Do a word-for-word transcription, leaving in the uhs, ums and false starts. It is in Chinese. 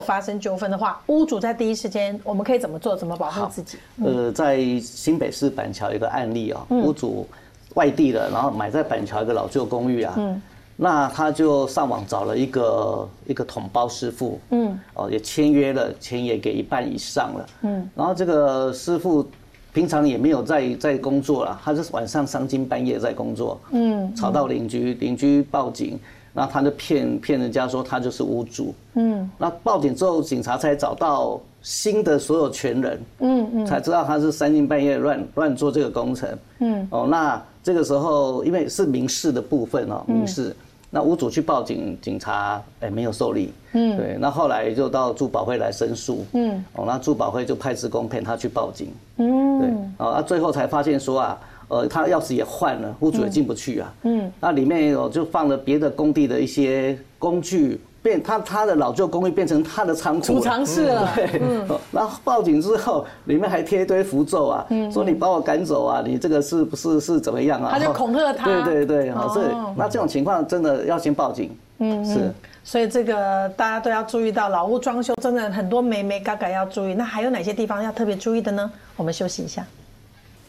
发生纠纷的话，屋主在第一时间我们可以怎么做？怎么保护自己？ 呃，在新北市板桥有一个案例啊、喔，屋主外地的，然后买在板桥一个老旧公寓啊，嗯，那他就上网找了一个一个统包师傅，嗯，哦，也签约了，钱也给一半以上了，嗯，然后这个师傅平常也没有在在工作啦，他是晚上三更半夜在工作，嗯，吵到邻居，邻居报警。那他就骗骗人家说他就是屋主，嗯，那报警之后，警察才找到新的所有权人，嗯嗯，才知道他是三更半夜乱乱做这个工程，嗯，哦，那这个时候因为是民事的部分哦，民事，那屋主去报警，警察哎没有受理，嗯，对，那后来就到住保会来申诉，嗯，哦，那住保会就派职工骗他去报警，嗯，对，哦，那最后才发现说啊。呃，他钥匙也换了，屋主也进不去啊。嗯，那里面有就放了别的工地的一些工具，变他他的老旧公寓变成他的仓库储藏室了。 对，嗯，然后报警之后，里面还贴一堆符咒啊，嗯、说你把我赶走啊，你这个是不是是怎么样啊？ 他就恐吓他。 对对对，好，所以那这种情况真的要先报警。嗯，是。 所以这个大家都要注意到，老屋装修真的很多眉眉角角要注意。那还有哪些地方要特别注意的呢？我们休息一下。